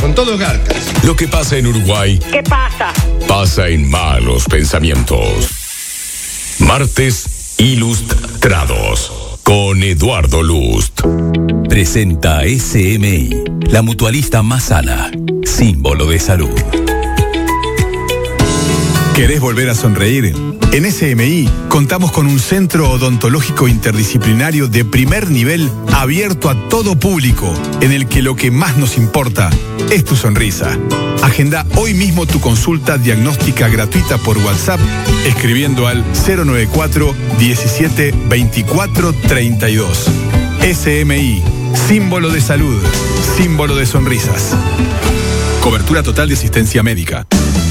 Con todo garcas. Lo que pasa en Uruguay. ¿Qué pasa? Pasa en Malos Pensamientos. Martes Ilustrados. Con Eduardo Lust. Presenta SMI, la mutualista más sana, símbolo de salud. ¿Querés volver a sonreír? En SMI contamos con un centro odontológico interdisciplinario de primer nivel abierto a todo público, en el que lo que más nos importa es tu sonrisa. Agenda hoy mismo tu consulta diagnóstica gratuita por WhatsApp escribiendo al 094 17 24 32. SMI, símbolo de salud, símbolo de sonrisas. Cobertura total de asistencia médica.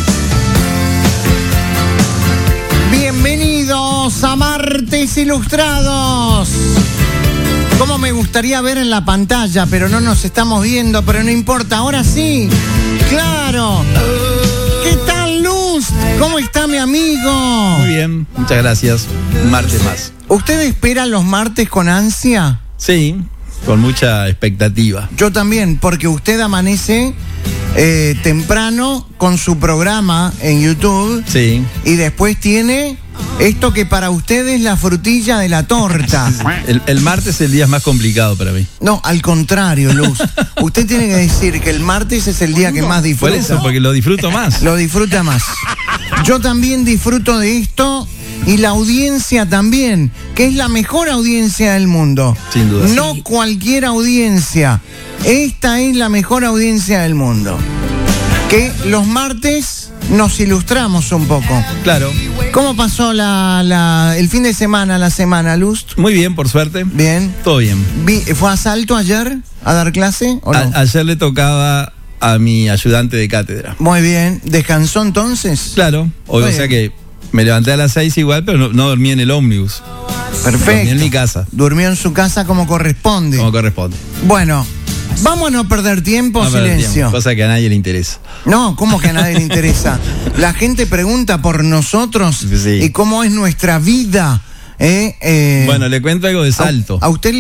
Bienvenidos a Martes Ilustrados. Como me gustaría ver en la pantalla, pero no nos estamos viendo, pero no importa, ahora sí. ¡Claro! ¿Qué tal, Luz? ¿Cómo está mi amigo? Muy bien, muchas gracias. Un martes más. ¿Usted espera los martes con ansia? Sí, con mucha expectativa. Yo también, porque usted amanece temprano con su programa en YouTube. Sí. Y después tiene esto que para usted es la frutilla de la torta. El martes es el día más complicado para mí. No, al contrario, Luz. Usted tiene que decir que el martes es el día que más disfruta. Por eso, porque lo disfruto más. Lo disfruta más. Yo también disfruto de esto y la audiencia también, que es la mejor audiencia del mundo. Sin duda. No cualquier audiencia. Esta es la mejor audiencia del mundo. Que los martes nos ilustramos un poco. Claro. ¿Cómo pasó el fin de semana, la semana, Luz? Muy bien, por suerte. Bien. Todo bien. ¿Fue a Salto ayer a dar clase o no? Ayer le tocaba a mi ayudante de cátedra. Muy bien. ¿Descansó entonces? Claro. O sea que me levanté a las 6 igual, pero no dormí en el ómnibus. Perfecto. Dormí en mi casa. Durmió en su casa como corresponde. Como corresponde. Bueno, vamos a no perder tiempo, silencio. Cosa que a nadie le interesa. No, ¿cómo que a nadie le interesa? La gente pregunta por nosotros y cómo es nuestra vida. Bueno, le cuento algo de Salto. ¿A usted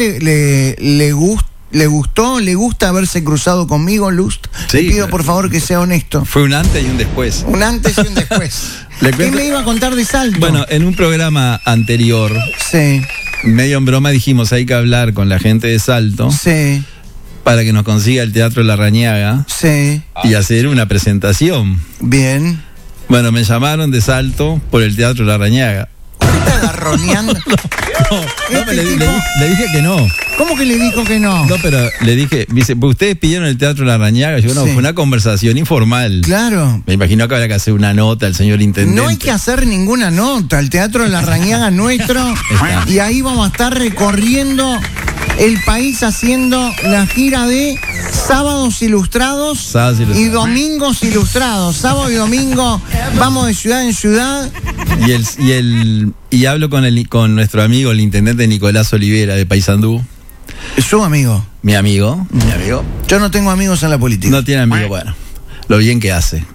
le gusta haberse cruzado conmigo, Luz? Sí, Le pido por favor que sea honesto. Fue un antes y un después. Un antes y un después. ¿Qué me iba a contar de Salto? Bueno, en un programa anterior, sí, medio en broma dijimos hay que hablar con la gente de Salto. Sí. Para que nos consiga el Teatro Larrañaga. Sí. Y hacer una presentación. Bien. Bueno, me llamaron de Salto por el Teatro Larrañaga. ¿Usted está agarroneando? Le dije que no. ¿Cómo que le dijo que no? No, pero le dije, dice, ustedes pidieron el Teatro Larrañaga. Yo no, fue una conversación informal. Claro. Me imagino que habrá que hacer una nota al señor intendente. No hay que hacer ninguna nota. El Teatro Larrañaga es nuestro. Y ahí vamos a estar recorriendo el país haciendo la gira de Sábados Ilustrados y Domingos Ilustrados. Sábado y domingo vamos de ciudad en ciudad. Y hablo con nuestro amigo, el intendente Nicolás Olivera de Paysandú. ¿Es su amigo? Mi amigo. Yo no tengo amigos en la política. No tiene amigos, bueno. Lo bien que hace.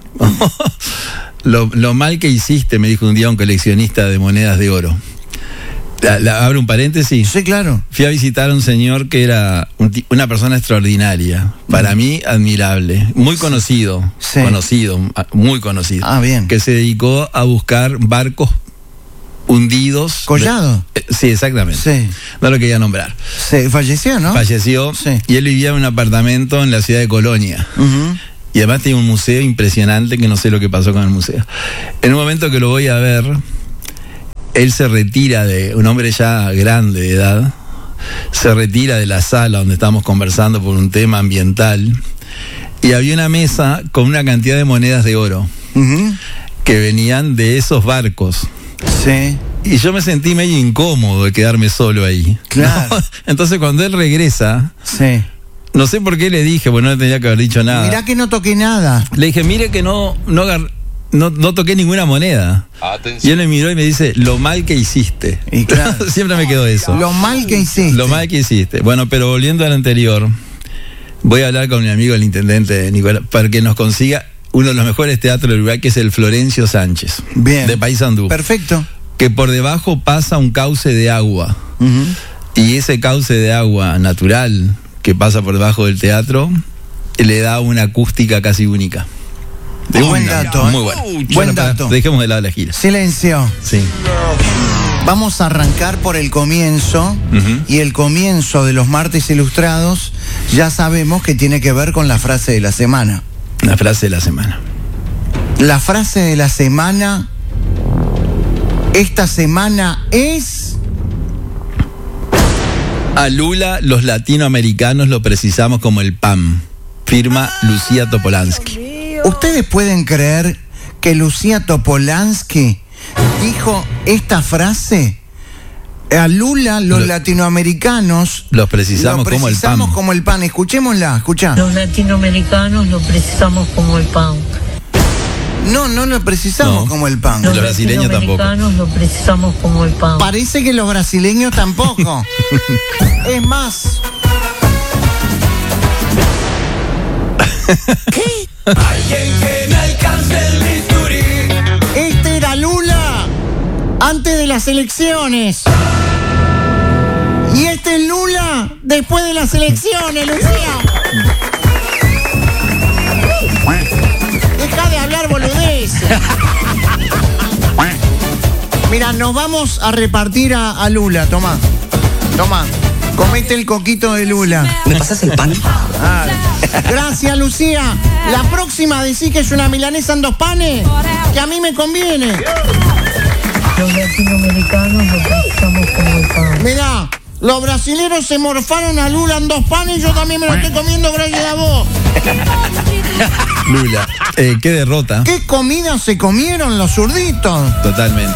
Lo mal que hiciste, me dijo un día un coleccionista de monedas de oro. ¿Abro un paréntesis? Sí, claro. Fui a visitar a un señor que era una persona extraordinaria. Para mí, admirable. Muy conocido. Sí. Muy conocido. Ah, bien. Que se dedicó a buscar barcos hundidos. ¿Collado? Sí, exactamente. Sí. No lo quería nombrar. Sí, falleció, ¿no? Falleció. Sí. Y él vivía en un apartamento en la ciudad de Colonia. Y además tiene un museo impresionante que no sé lo que pasó con el museo. En un momento que lo voy a ver, él se retira un hombre ya grande de edad, se retira de la sala donde estábamos conversando por un tema ambiental, y había una mesa con una cantidad de monedas de oro que venían de esos barcos. Sí. Y yo me sentí medio incómodo de quedarme solo ahí. Claro. ¿No? Entonces cuando él regresa, sí, no sé por qué le dije, bueno, no tenía que haber dicho nada. Mirá que no toqué nada. Le dije, mire que no toqué ninguna moneda. Atención. Y él me miró y me dice, lo mal que hiciste. Y claro. Siempre me quedó eso. Lo mal que hiciste. Lo mal que hiciste. Bueno, pero volviendo al anterior, voy a hablar con mi amigo el intendente Nicolás para que nos consiga uno de los mejores teatros del Uruguay, que es el Florencio Sánchez. Bien. De Paysandú. Perfecto. Que por debajo pasa un cauce de agua. Y ese cauce de agua natural que pasa por debajo del teatro le da una acústica casi única. Buen dato. Muy bueno. Buen dato. Dejemos de lado la gira. Silencio. Sí. Vamos a arrancar por el comienzo. Y el comienzo de los martes ilustrados ya sabemos que tiene que ver con la frase de la semana. La frase de la semana. La frase de la semana esta semana es... A Lula los latinoamericanos lo precisamos como el pan. Firma Lucía Topolansky. ¿Ustedes pueden creer que Lucía Topolansky dijo esta frase? A Lula los latinoamericanos los precisamos como el pan. Escuchémosla, escuchá. Los latinoamericanos lo precisamos como el pan. No lo precisamos como el pan. Los brasileños tampoco. Los latinoamericanos lo precisamos como el pan. Parece que los brasileños tampoco. Es más... ¿Qué? Alguien que me alcance el bisturí. Este era Lula antes de las elecciones. Y este es Lula después de las elecciones, Lucía. Deja de hablar boludeces. Mira, nos vamos a repartir a Lula. Toma. Comete el coquito de Lula. ¿Me pasas el pan? Gracias, Lucía. La próxima decís que es una milanesa en 2 panes, que a mí me conviene. Los latinoamericanos lo precisamos como el pan. Mirá, los brasileños se morfaron a Lula en 2 panes y yo también me lo estoy comiendo gracias a vos. Lula, qué derrota. ¿Qué comida se comieron los zurditos? Totalmente.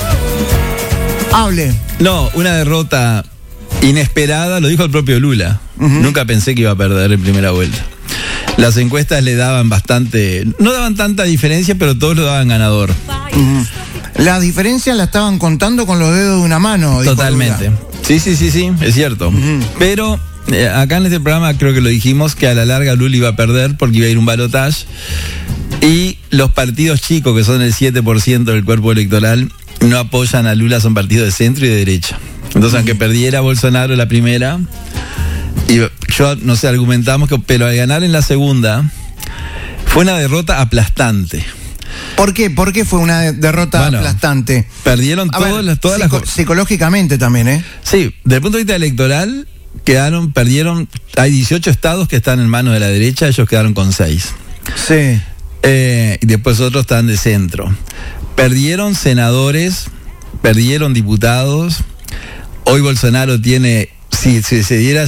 Hable. No, una derrota inesperada, lo dijo el propio Lula. Nunca pensé que iba a perder en primera vuelta. Las encuestas le daban no daban tanta diferencia, pero todos lo daban ganador. La diferencia la estaban contando con los dedos de una mano. Totalmente. Sí, es cierto. Pero acá en este programa creo que lo dijimos, que a la larga Lula iba a perder porque iba a ir un balotaje. Y los partidos chicos, que son el 7% del cuerpo electoral, no apoyan a Lula, son partidos de centro y de derecha. Entonces, aunque perdiera Bolsonaro la primera, y yo no sé, argumentamos que, pero al ganar en la segunda, fue una derrota aplastante. ¿Por qué? ¿Por qué fue una derrota aplastante? Perdieron todas las cosas. Psicológicamente también, ¿eh? Sí, desde el punto de vista electoral, perdieron, hay 18 estados que están en manos de la derecha, ellos quedaron con 6. Sí. Y después otros están de centro. Perdieron senadores, perdieron diputados. Hoy Bolsonaro tiene, si se diera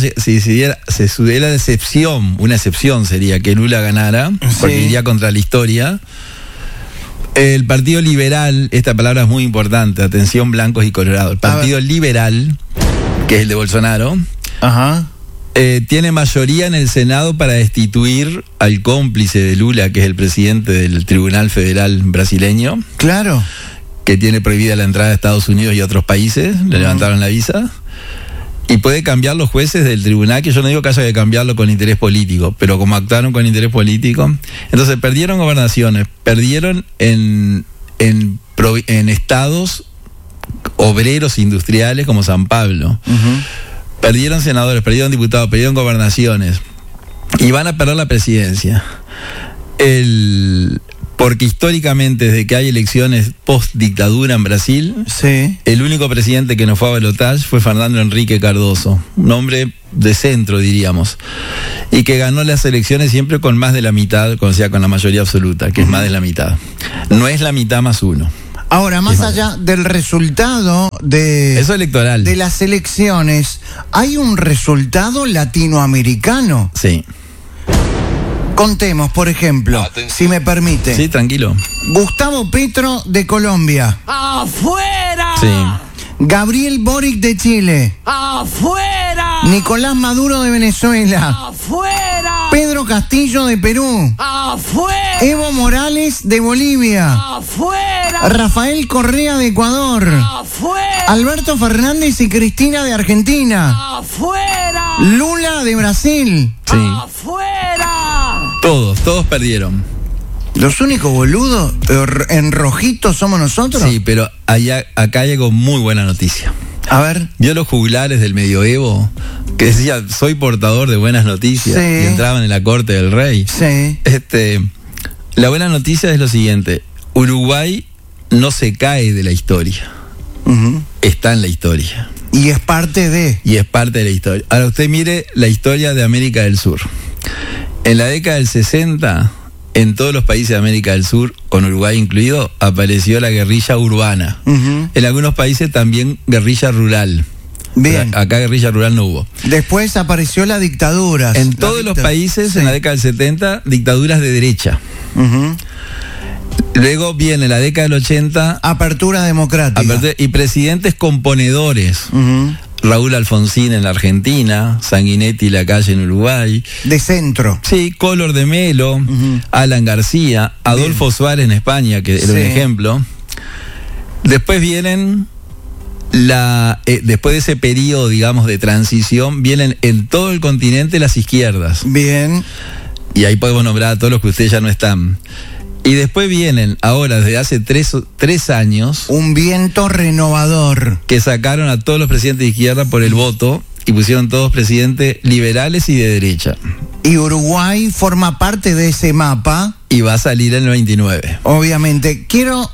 la excepción, una excepción sería que Lula ganara, porque iría contra la historia. El Partido Liberal, esta palabra es muy importante, atención blancos y colorados. El Partido Liberal, que es el de Bolsonaro, tiene mayoría en el Senado para destituir al cómplice de Lula, que es el presidente del Tribunal Federal brasileño. Claro. Que tiene prohibida la entrada a Estados Unidos y a otros países, le levantaron la visa, y puede cambiar los jueces del tribunal, que yo no digo que haya que cambiarlo con interés político, pero como actuaron con interés político, entonces perdieron gobernaciones, perdieron en estados obreros industriales como San Pablo, perdieron senadores, perdieron diputados, perdieron gobernaciones, y van a perder la presidencia. Porque históricamente, desde que hay elecciones post-dictadura en Brasil, el único presidente que no fue a balotaje fue Fernando Henrique Cardoso, un hombre de centro, diríamos, y que ganó las elecciones siempre con más de la mitad, con la mayoría absoluta, que es más de la mitad. No es la mitad más uno. Ahora, más allá del resultado eso electoral de las elecciones, hay un resultado latinoamericano. Sí. Contemos, por ejemplo, si me permite. Sí, tranquilo. Gustavo Petro de Colombia. ¡Afuera! Sí. Gabriel Boric de Chile. ¡Afuera! Nicolás Maduro de Venezuela. ¡Afuera! Pedro Castillo de Perú. ¡Afuera! Evo Morales de Bolivia. ¡Afuera! Rafael Correa de Ecuador. ¡Afuera! Alberto Fernández y Cristina de Argentina. ¡Afuera! Lula de Brasil. Sí. ¡Afuera! Todos perdieron. Los únicos boludos en rojito somos nosotros. Sí, pero acá llegó muy buena noticia. A ver. ¿Vio los juglares del medioevo? que decía, soy portador de buenas noticias, Sí. y entraban en la corte del rey. Sí. La buena noticia es lo siguiente: Uruguay no se cae de la historia, Ujú. está en la historia. Y es parte de. Y es parte de la historia. Ahora usted mire la historia de América del Sur. En la década del 60, en todos los países de América del Sur, con Uruguay incluido, apareció la guerrilla urbana. Ujú. En algunos países también guerrilla rural. Bien. Acá guerrilla rural no hubo. Después apareció la dictadura. En todos los países, Sí. en la década del 70, dictaduras de derecha. Ujú. Luego viene la década del 80, Apertura democrática. y presidentes componedores. Ujú. Raúl Alfonsín en la Argentina, Sanguinetti y Lacalle en Uruguay. De centro. Sí, Collor de Melo, Alan García, Adolfo Suárez en España, que era un Sí. ejemplo. Después vienen después de ese periodo, digamos, de transición, vienen en todo el continente las izquierdas. Bien. Y ahí podemos nombrar a todos los que ustedes ya no están. Y después vienen, ahora, desde hace tres años, Un viento renovador. que sacaron a todos los presidentes de izquierda por el voto y pusieron todos presidentes liberales y de derecha. Y Uruguay forma parte de ese mapa. Y va a salir en el 29. Obviamente. Quiero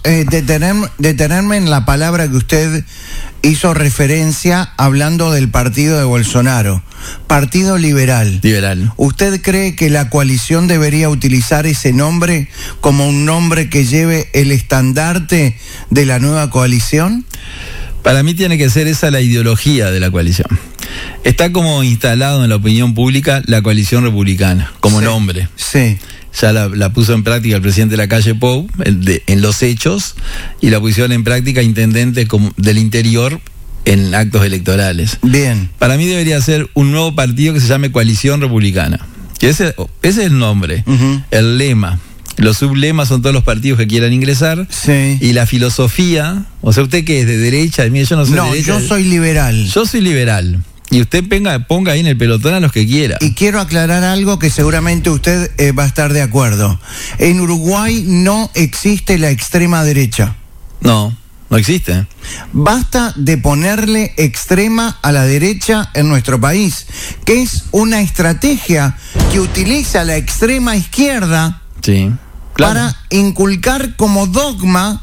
detenerme en la palabra que usted hizo referencia hablando del partido de Bolsonaro. Partido Liberal. Liberal. ¿Usted cree que la coalición debería utilizar ese nombre como un nombre que lleve el estandarte de la nueva coalición? Para mí tiene que ser esa la ideología de la coalición. Está como instalado en la opinión pública la coalición republicana, como Sí. nombre. Sí. Ya la puso en práctica el presidente Lacalle Pou en los hechos, y la pusieron en práctica intendentes del interior en actos electorales. Bien. Para mí debería ser un nuevo partido que se llame Coalición Republicana. Que ese es el nombre, Ujú. el lema. Los sublemas son todos los partidos que quieran ingresar. Sí. Y la filosofía, o sea, ¿usted qué es? ¿De derecha? Mire, yo no soy de No, derecha. yo soy liberal. Yo soy liberal. Y usted ponga ahí en el pelotón a los que quiera. Y quiero aclarar algo que seguramente usted va a estar de acuerdo. En Uruguay no existe la extrema derecha. No existe. Basta de ponerle extrema a la derecha en nuestro país, que es una estrategia que utiliza la extrema izquierda Sí. Claro. para inculcar como dogma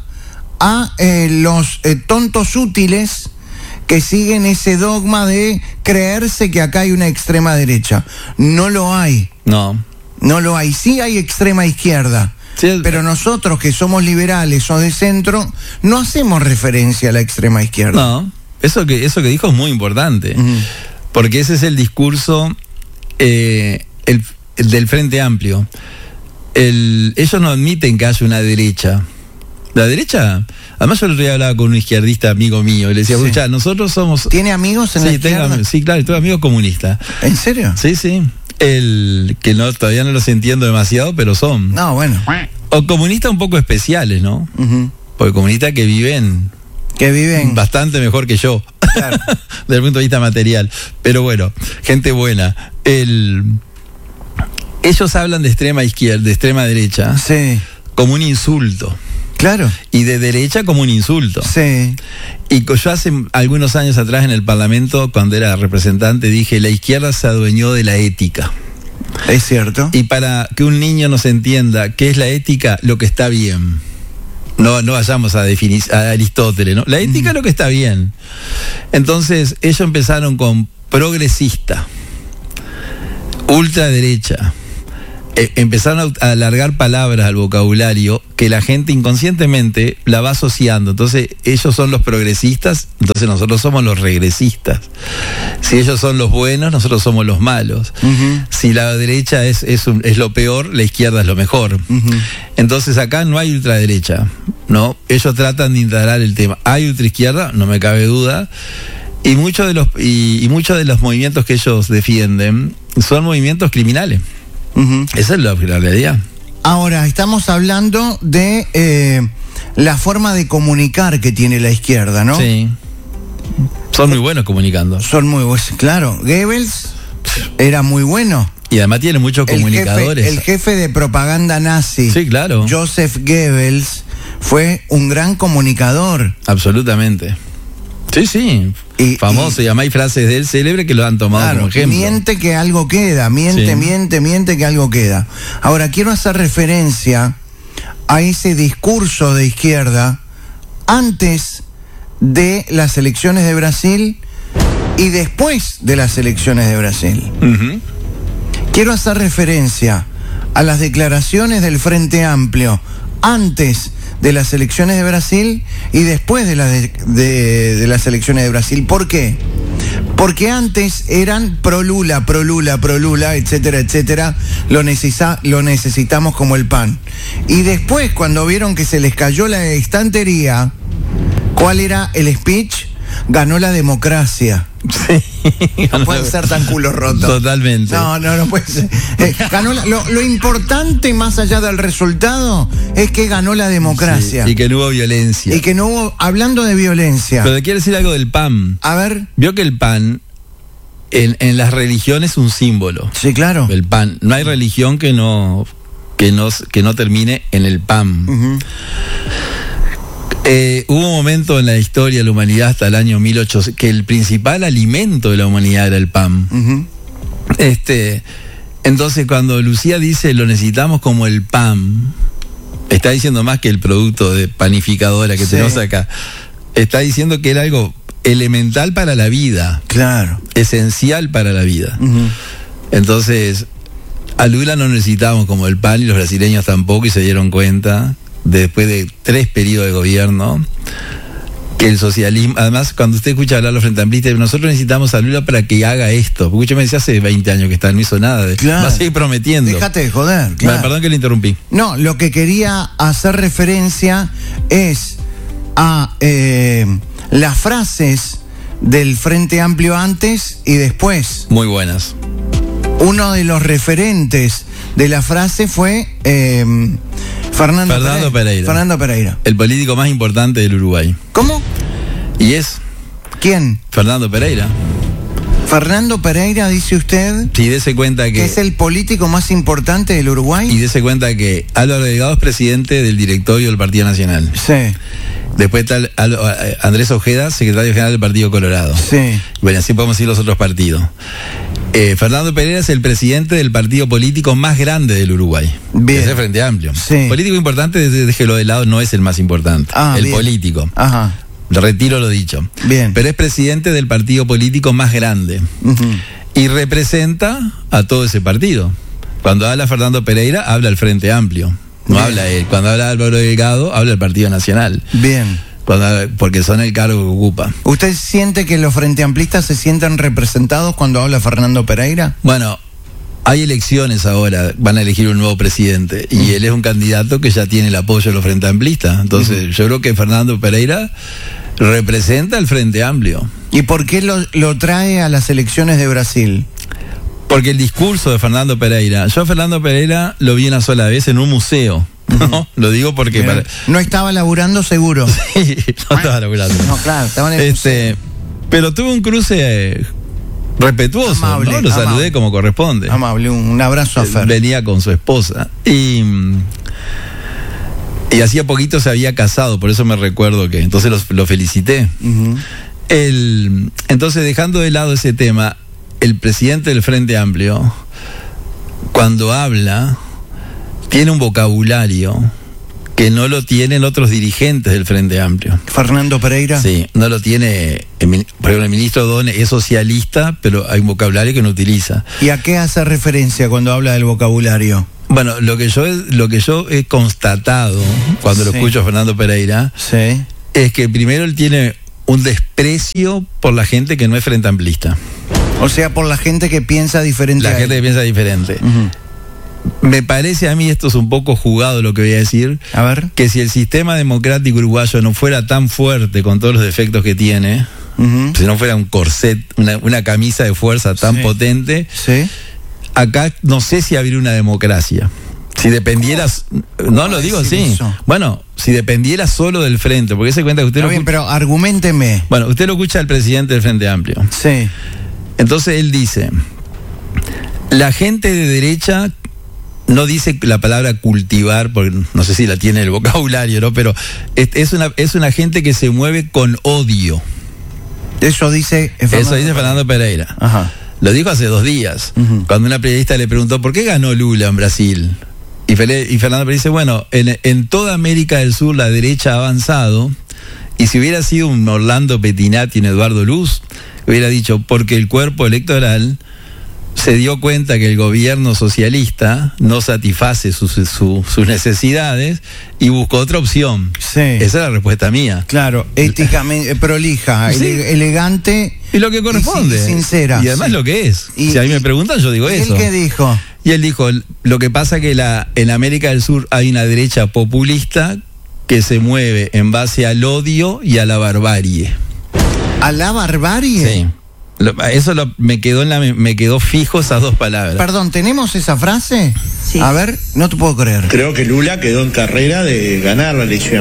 a los tontos útiles que siguen ese dogma de creerse que acá hay una extrema derecha. No lo hay. No. No lo hay. Sí hay extrema izquierda. Sí, Pero nosotros que somos liberales o de centro, no hacemos referencia a la extrema izquierda. No. Eso que dijo es muy importante. Ujú. Porque ese es el discurso el del Frente Amplio. Ellos no admiten que haya una derecha. La derecha, además yo el otro día hablaba con un izquierdista amigo mío y le decía, Sí. escucha, nosotros somos... ¿Tiene amigos en la izquierda? Sí, claro, tengo amigos comunistas. ¿En serio? Sí. Que todavía no los entiendo demasiado, pero son. No, bueno. O comunistas un poco especiales, ¿no? Ujú. Porque comunistas que viven Que viven. bastante mejor que yo, Claro. desde el punto de vista material. Pero bueno, gente buena. Ellos hablan de extrema izquierda, de extrema derecha, Sí. como un insulto. Claro. Y de derecha como un insulto. Sí. Y yo hace algunos años atrás en el Parlamento, cuando era representante, dije, la izquierda se adueñó de la ética. Es cierto. Y para que un niño nos entienda qué es la ética, lo que está bien. No vayamos a definir a Aristóteles, ¿no? La ética es lo que está bien. Entonces, ellos empezaron con progresista, ultraderecha. Empezaron a alargar palabras al vocabulario que la gente inconscientemente la va asociando. Entonces, ellos son los progresistas, entonces nosotros somos los regresistas. Si ellos son los buenos, nosotros somos los malos. Ujú. Si la derecha es lo peor, la izquierda es lo mejor. Ujú. Entonces acá no hay ultraderecha, ¿no? Ellos tratan de integrar el tema. Hay ultraizquierda, no me cabe duda. Y muchos de los movimientos que ellos defienden son movimientos criminales. Ujú. Esa es la realidad. Ahora, estamos hablando de la forma de comunicar que tiene la izquierda, ¿no? Sí. Son muy buenos comunicando. Son muy buenos. Claro, Goebbels era muy bueno. Y además tienen muchos comunicadores. El jefe de propaganda nazi, Sí, claro. Joseph Goebbels, fue un gran comunicador. Absolutamente. Sí. Famoso, y además hay frases de él célebres que lo han tomado como ejemplo. Miente que algo queda, miente que algo queda. Ahora, quiero hacer referencia a ese discurso de izquierda antes de las elecciones de Brasil y después de las elecciones de Brasil. Uh-huh. Quiero hacer referencia a las declaraciones del Frente Amplio antes de las elecciones de Brasil y después de las elecciones de Brasil. ¿Por qué? Porque antes eran pro Lula, etcétera, etcétera. Lo necesitamos como el pan. Y después, cuando vieron que se les cayó la estantería, ¿cuál era el speech? Ganó la democracia. Sí. No pueden ser tan culo rotos. Totalmente. No puede ser. Ganó lo importante, más allá del resultado, es que ganó la democracia. Sí, y que no hubo violencia. Y que no hubo, hablando de violencia. Pero quiero decir algo del pan. A ver. Vio que el pan en las religiones es un símbolo. Sí, claro. El pan. No hay religión que no termine en el pan. Uh-huh. Hubo un momento en la historia de la humanidad hasta el año 1800 que el principal alimento de la humanidad era el pan. Uh-huh. Entonces cuando Lucía dice lo necesitamos como el pan, está diciendo más que el producto de panificadora que tenemos acá. Está diciendo que era algo elemental para la vida. Claro. Esencial para la vida. Uh-huh. Entonces, a Lula no necesitábamos como el pan y los brasileños tampoco, y se dieron cuenta después de 3 periodos de gobierno que el socialismo, además cuando usted escucha hablar a los frente amplistas, nosotros necesitamos a Lula para que haga esto, porque yo me decía hace 20 años que está, no hizo nada, claro. Va a seguir prometiendo. Déjate de joder, claro. Perdón que le interrumpí. No, lo que quería hacer referencia es a las frases del Frente Amplio antes y después. Muy buenas. Uno de los referentes de la frase fue Fernando Pereira. El político más importante del Uruguay. ¿Cómo? Y es. ¿Quién? Fernando Pereira. Fernando Pereira, dice usted. Sí, dése cuenta que es el político más importante del Uruguay. Y dése cuenta que Álvaro Delgado es presidente del directorio del Partido Nacional. Sí. Después está Andrés Ojeda, secretario general del Partido Colorado. Sí. Bueno, así podemos ir los otros partidos. Fernando Pereira es el presidente del partido político más grande del Uruguay. Bien. Es el Frente Amplio. Sí. Político importante, déjelo de lado, no es el más importante. El bien. político. Ajá. Retiro lo dicho. Bien. Pero es presidente del partido político más grande. Uh-huh. Y representa a todo ese partido. Cuando habla Fernando Pereira, habla el Frente Amplio. No bien. Habla él. Cuando habla Álvaro Delgado, habla el Partido Nacional. Bien. Porque son el cargo que ocupa. ¿Usted siente que los frente amplistas se sientan representados cuando habla Fernando Pereira? Bueno, hay elecciones ahora, van a elegir un nuevo presidente y él es un candidato que ya tiene el apoyo de los frente amplistas. Entonces, yo creo que Fernando Pereira representa al Frente Amplio. ¿Y por qué lo trae a las elecciones de Brasil? Porque el discurso de Fernando Pereira, yo a Fernando Pereira lo vi una sola vez en un museo. ¿No? Lo digo porque no estaba laburando seguro. Sí, no estaba laburando. No, claro, estaba en el pero tuve un cruce respetuoso, amable, ¿no? Lo saludé como corresponde. Amable, un abrazo a Fer. Venía con su esposa y hacía poquito se había casado, por eso me recuerdo que entonces lo felicité. Uh-huh. Entonces, dejando de lado ese tema, el presidente del Frente Amplio, cuando habla, tiene un vocabulario que no lo tienen otros dirigentes del Frente Amplio. ¿Fernando Pereira? Sí, no lo tiene. Por ejemplo, el ministro Done es socialista, pero hay un vocabulario que no utiliza. ¿Y a qué hace referencia cuando habla del vocabulario? Bueno, lo que yo he constatado cuando lo escucho a Fernando Pereira, es que primero él tiene un desprecio por la gente que no es frente amplista. O sea, por la gente que piensa diferente. La gente que piensa diferente. Uh-huh. Me parece a mí, esto es un poco jugado lo que voy a decir, a ver, que si el sistema democrático uruguayo no fuera tan fuerte con todos los defectos que tiene, uh-huh, si no fuera un corset, una camisa de fuerza tan potente, acá no sé si habría una democracia. Si dependieras, no lo digo así. Eso? Bueno, si dependiera solo del frente, porque se cuenta que usted bien, pero arguménteme. Bueno, usted lo escucha al presidente del Frente Amplio. Sí. Entonces él dice, la gente de derecha no dice la palabra cultivar, porque no sé si la tiene el vocabulario, ¿no? Pero es una gente que se mueve con odio. Eso dice Fernando Pereira. Ajá. Lo dijo hace 2 días, cuando una periodista le preguntó ¿por qué ganó Lula en Brasil? Y Fernando Pereira dice, bueno, en toda América del Sur la derecha ha avanzado, y si hubiera sido un Orlando Pettinati, un Eduardo Luz, hubiera dicho, porque el cuerpo electoral se dio cuenta que el gobierno socialista no satisface sus necesidades y buscó otra opción. Sí. Esa es la respuesta mía. Claro, éticamente prolija, Sí. Elegante. Y lo que corresponde. Y sincera. Y además sí. lo que es. Y- Si a mí me preguntan, yo digo ¿Y eso. él qué dijo? Y él dijo, lo que pasa que en América del Sur hay una derecha populista que se mueve en base al odio y a la barbarie. ¿A la barbarie? Sí. Me quedó fijo esas 2 palabras. Perdón, ¿tenemos esa frase? Sí. A ver, no te puedo creer. Creo que Lula quedó en carrera de ganar la elección.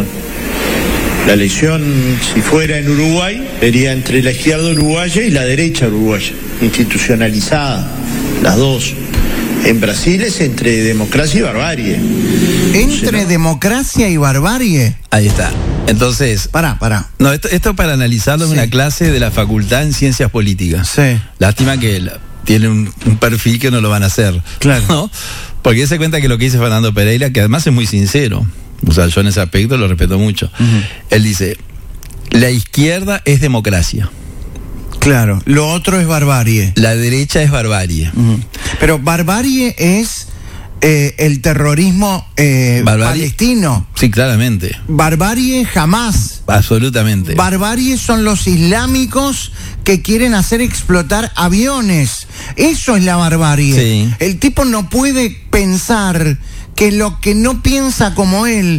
La elección, si fuera en Uruguay, sería entre la izquierda uruguaya y la derecha uruguaya, institucionalizada, las dos. En Brasil es entre democracia y barbarie. ¿Entre democracia y barbarie? Ahí está. Entonces, Pará. no, esto para analizarlo en Sí. una clase de la Facultad en Ciencias Políticas. Sí. Lástima que tiene un perfil que no lo van a hacer. Claro. ¿No? Porque él se cuenta que lo que dice Fernando Pereira, que además es muy sincero, o sea, yo en ese aspecto lo respeto mucho. Él dice, la izquierda es democracia, Claro, lo otro es barbarie. la derecha es barbarie. Pero barbarie es el terrorismo palestino. Sí, claramente, Barbarie jamás. absolutamente. Barbarie son los islámicos que quieren hacer explotar aviones. Eso es la barbarie. Sí. El tipo no puede pensar que lo que no piensa como él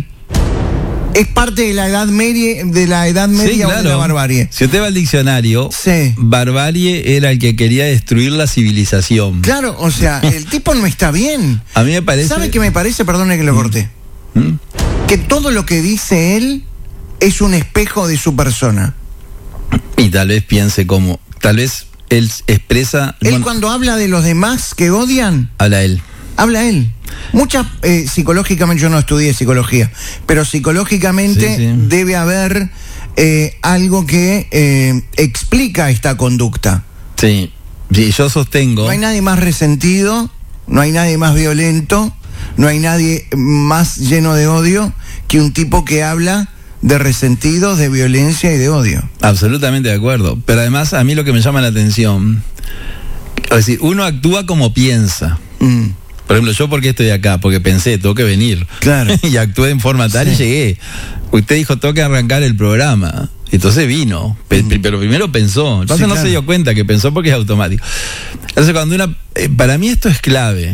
es parte de la edad media, Sí, o de la barbarie. Si usted va al diccionario, Sí. barbarie era el que quería destruir la civilización. Claro, o sea, el tipo no está bien. A mí me parece... ¿Sabe qué me parece? Perdone que lo corté. Que todo lo que dice él es un espejo de su persona. Y tal vez piense como... Tal vez él expresa... Él bueno, cuando habla de los demás que odian, habla él. habla él. Muchas, psicológicamente, yo no estudié psicología, pero psicológicamente Sí, sí. debe haber algo que explica esta conducta. Sí, sí, yo sostengo... No hay nadie más resentido, no hay nadie más violento, no hay nadie más lleno de odio que un tipo que habla de resentidos, de violencia y de odio. Absolutamente de acuerdo. Pero además a mí lo que me llama la atención, es decir, uno actúa como piensa. Por ejemplo, yo ¿por qué estoy acá? Porque pensé, tengo que venir. Claro. Y actué en forma tal y Sí. llegué. Usted dijo, tengo que arrancar el programa. Entonces vino. Pero primero pensó. El pasa Sí, no claro. se dio cuenta que pensó porque es automático. Entonces cuando para mí esto es clave.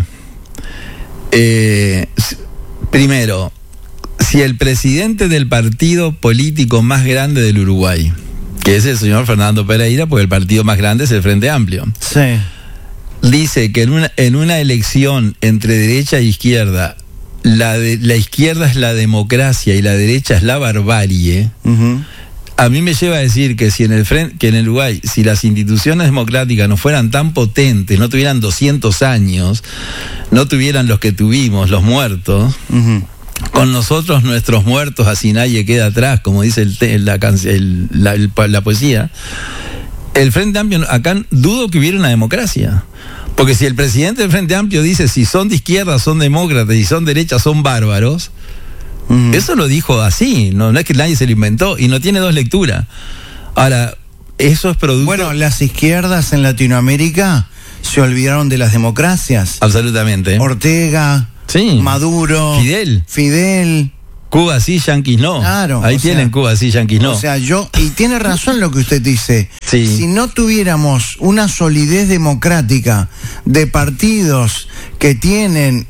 Primero, si el presidente del partido político más grande del Uruguay, que es el señor Fernando Pereira, porque el partido más grande es el Frente Amplio, Sí. dice que en una elección entre derecha e izquierda, la izquierda es la democracia y la derecha es la barbarie, a mí me lleva a decir que si en el Uruguay, si las instituciones democráticas no fueran tan potentes, no tuvieran 200 años, no tuvieran los que tuvimos, los muertos, con nosotros nuestros muertos, así nadie queda atrás, como dice la poesía, el Frente Amplio, acá dudo que hubiera una democracia. Porque si el presidente del Frente Amplio dice si son de izquierda son demócratas y son derechas son bárbaros, eso lo dijo así, no es que nadie se lo inventó y no tiene 2 lecturas. Ahora, eso es producto... Bueno, las izquierdas en Latinoamérica se olvidaron de las democracias. Absolutamente. Ortega, Sí. Maduro, Fidel. Cuba sí, yanquis no. Claro, Ahí o tienen sea, Cuba sí, yanquis no. O sea, y tiene razón lo que usted dice. Sí. Si no tuviéramos una solidez democrática de partidos que tienen,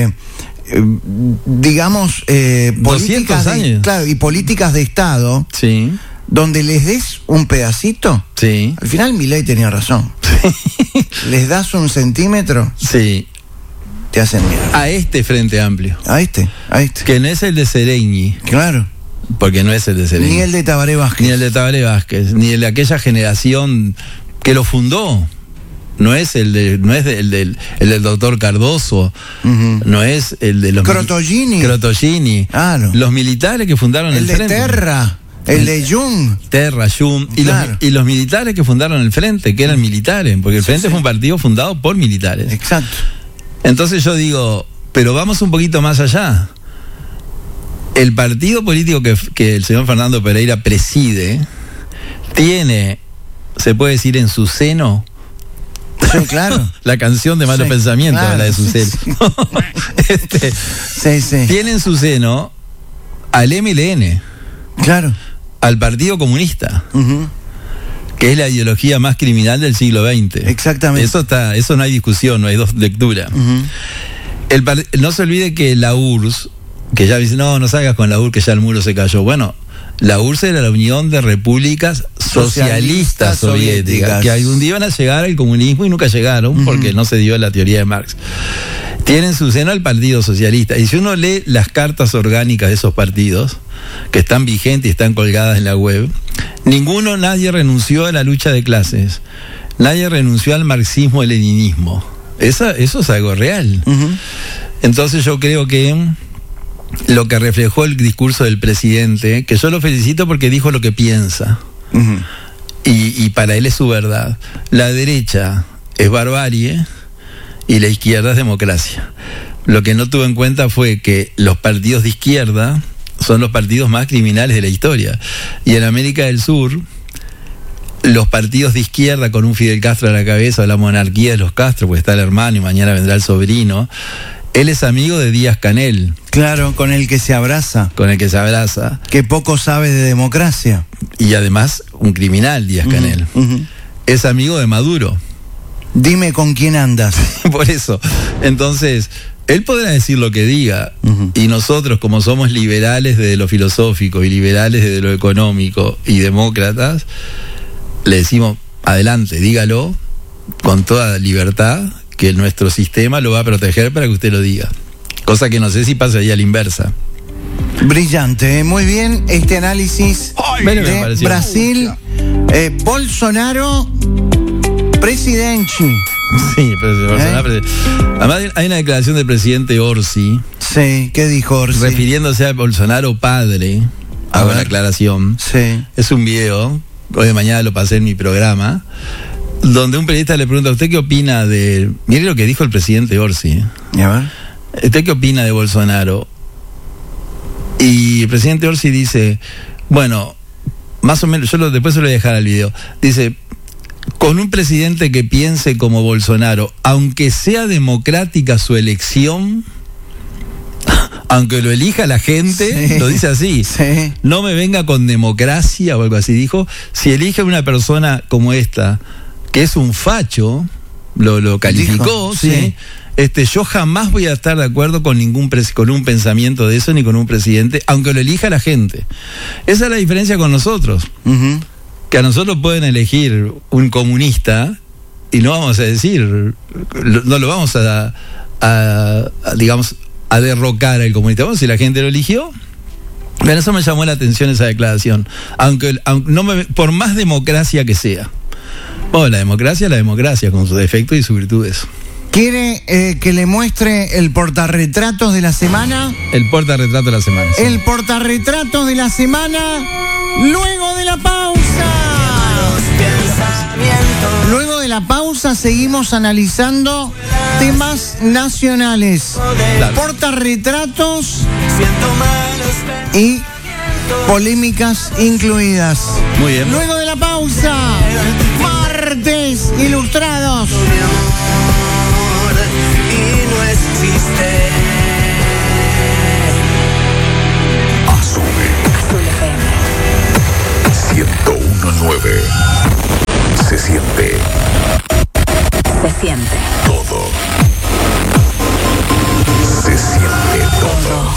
digamos, 200 políticas años. claro, y políticas de Estado, Sí, donde les des un pedacito, sí, al final Milei tenía razón. Les das un centímetro, sí. te hacen mierda. A este Frente Amplio, A este. que no es el de Sereñi, Claro. porque no es el de Sereñi. Ni el de Tabaré Vázquez. Ni el de Tabaré Vázquez, ni el de aquella generación que lo fundó. No es el del doctor Cardoso, no es el de los Crotogini. Crotogini. Claro. Los militares que fundaron el El de frente. Terra. El de Jung. Terra, Jung, Claro. y los militares que fundaron el Frente, que eran militares, porque el Frente fue un partido fundado por militares. Exacto. Entonces yo digo, pero vamos un poquito más allá. El partido político que el señor Fernando Pereira preside tiene, se puede decir, en su seno Sí, claro. la canción de Malos Sí, Pensamientos, claro. la de su seno. Sí, sí. Tiene en su seno al MLN, Claro. al Partido Comunista, Ujú. que es la ideología más criminal del siglo XX. Exactamente. Eso no hay discusión, no hay dos lecturas. Ujú. No se olvide que la URSS, que ya dice, no salgas con la URSS, que ya el muro se cayó. Bueno, la URSS era la Unión de Repúblicas Socialistas Soviéticas, que algún día iban a llegar al comunismo y nunca llegaron, porque no se dio la teoría de Marx. Tienen su seno al Partido Socialista. Y si uno lee las cartas orgánicas de esos partidos, que están vigentes y están colgadas en la web, nadie renunció a la lucha de clases. Nadie renunció al marxismo-leninismo. Eso es algo real. Ujú. Entonces yo creo que lo que reflejó el discurso del presidente, que yo lo felicito porque dijo lo que piensa, Ujú. y para él es su verdad. La derecha es barbarie y la izquierda es democracia. Lo que no tuvo en cuenta fue que los partidos de izquierda son los partidos más criminales de la historia. Y en América del Sur, los partidos de izquierda con un Fidel Castro a la cabeza, o la monarquía de los Castro, porque está el hermano y mañana vendrá el sobrino, él es amigo de Díaz Canel, Claro, con el que se abraza. con el que se abraza, Que poco sabe de democracia. y además un criminal, Díaz Canel. Ujú. Es amigo de Maduro. Dime con quién andas. Por eso. Entonces, él podrá decir lo que diga, y nosotros, como somos liberales desde lo filosófico y liberales desde lo económico y demócratas, le decimos, adelante, dígalo con toda libertad, que nuestro sistema lo va a proteger para que usted lo diga. Cosa que no sé si pasaría a la inversa. Brillante, muy bien este análisis Bueno, me de pareció. Brasil. Bolsonaro, presidente. Sí, pero además hay una declaración del presidente Orsi, Sí, ¿qué dijo Orsi? refiriéndose a Bolsonaro padre. A Hago ver. la aclaración. Sí. Es un video, hoy de mañana lo pasé en mi programa, donde un periodista le pregunta, ¿usted qué opina de...? Mire lo que dijo el presidente Orsi. A ver. ¿Usted qué opina de Bolsonaro? Y el presidente Orsi dice, bueno, más o menos, después se lo voy a dejar al video. Dice, con un presidente que piense como Bolsonaro, aunque sea democrática su elección, aunque lo elija la gente, Sí. lo dice así, Sí. no me venga con democracia o algo así, dijo, si elige una persona como esta, que es un facho, lo calificó, Dijo, ¿sí? Yo jamás voy a estar de acuerdo con con un pensamiento de eso, ni con un presidente, aunque lo elija la gente. Esa es la diferencia con nosotros, Ujú. que a nosotros pueden elegir un comunista y no vamos a decir, no lo vamos digamos, a derrocar al comunista. Bueno, si la gente lo eligió. Pero eso me llamó la atención, esa declaración. Aunque por más democracia que sea. Bueno, la democracia, con sus defectos y sus virtudes. ¿Quiere que le muestre el portarretratos de la semana? El portarretrato de la semana. sí. El portarretratos de la semana, luego de la pausa. Luego de la pausa seguimos analizando temas nacionales, Claro. portarretratos y polémicas incluidas. Muy bien. Luego de la pausa, martes ilustrados. Y no existe. Azul 101.9. Se siente Se siente. todo. Se siente todo.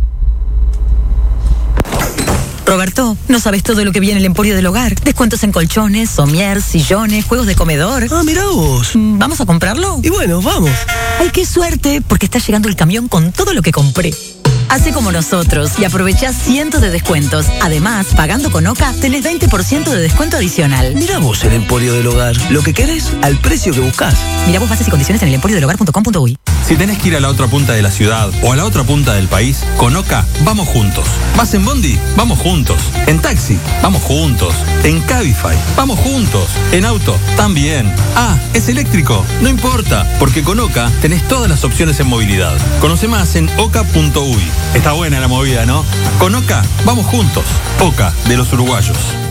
Roberto, no sabes todo lo que viene en el Emporio del Hogar. Descuentos en colchones, somier, sillones, juegos de comedor. Ah, mirá vos. ¿Vamos a comprarlo? Y bueno, vamos. ¡Ay, qué suerte! Porque está llegando el camión con todo lo que compré. Hacé como nosotros y aprovecha cientos de descuentos. Además, pagando con OCA, tenés 20% de descuento adicional. Mirá vos el Emporio del Hogar. Lo que querés al precio que buscás. Mirá vos bases y condiciones en elemporiodel.hogar.com.uy. Si tenés que ir a la otra punta de la ciudad o a la otra punta del país, con Oca vamos juntos. ¿Vas en bondi? Vamos juntos. ¿En taxi? Vamos juntos. ¿En Cabify? Vamos juntos. ¿En auto? También. Ah, ¿es eléctrico? No importa, porque con Oca tenés todas las opciones en movilidad. Conoce más en oca.uy. Está buena la movida, ¿no? Con Oca vamos juntos. Oca, de los uruguayos.